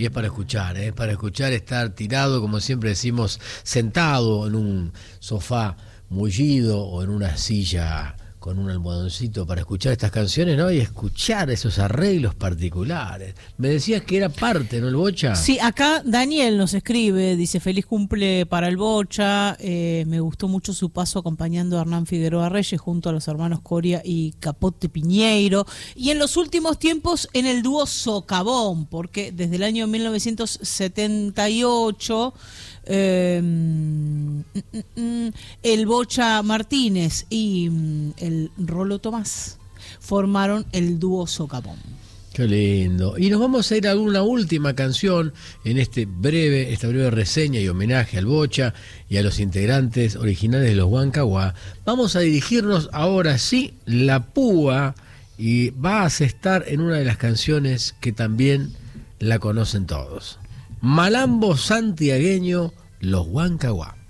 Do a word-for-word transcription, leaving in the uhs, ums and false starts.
Y es para escuchar, es ¿eh? para escuchar, estar tirado, como siempre decimos, sentado en un sofá mullido o en una silla con un almohadoncito para escuchar estas canciones, ¿no? Y escuchar esos arreglos particulares. Me decías que era parte, ¿no, el Bocha? Sí, acá Daniel nos escribe, dice: feliz cumple para el Bocha, eh, me gustó mucho su paso acompañando a Hernán Figueroa Reyes junto a los hermanos Coria y Capote Piñeiro, y en los últimos tiempos en el dúo Socavón, porque desde el año mil novecientos setenta y ocho Eh, mm, mm, mm, el Bocha Martínez y mm, el Rolo Tomás formaron el dúo Socavón. Qué lindo. Y nos vamos a ir a una última canción en este breve, esta breve reseña y homenaje al Bocha y a los integrantes originales de los Huancahuá. Vamos a dirigirnos ahora sí la púa, y vas a estar en una de las canciones que también la conocen todos. Malambo santiagueño, los Huancahuá.